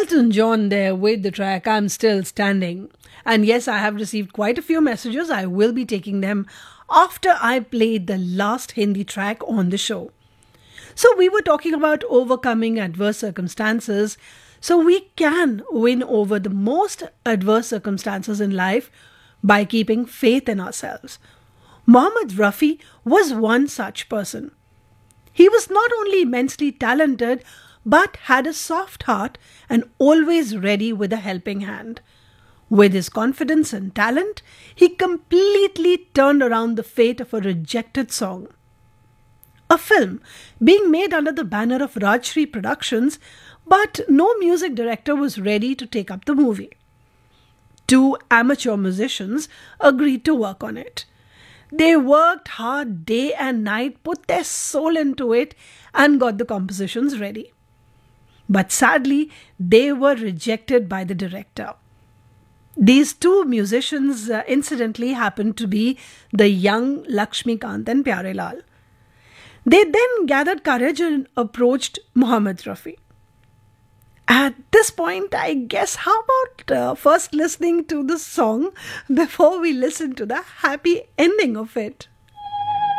Elton John there with the track I'm Still Standing. And yes, I have received quite a few messages. I will be taking them after I played the last Hindi track on the show. So we were talking about overcoming adverse circumstances so we can win over the most adverse circumstances in life by keeping faith in ourselves. Mohammed Rafi was one such person. He was not only immensely talented but had a soft heart and always ready with a helping hand. With his confidence and talent, he completely turned around the fate of a rejected song. A film being made under the banner of Rajshri Productions, but no music director was ready to take up the movie. Two amateur musicians agreed to work on it. They worked hard day and night, put their soul into it, and got the compositions ready. But sadly, they were rejected by the director. These two musicians incidentally happened to be the young Lakshmikant and Pyarelal. They then gathered courage and approached Mohammed Rafi. At this point, I guess, how about first listening to the song before we listen to the happy ending of it?